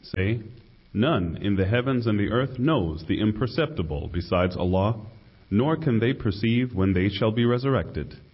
Say, none in the heavens and the earth knows the imperceptible besides Allah, nor can they perceive when they shall be resurrected.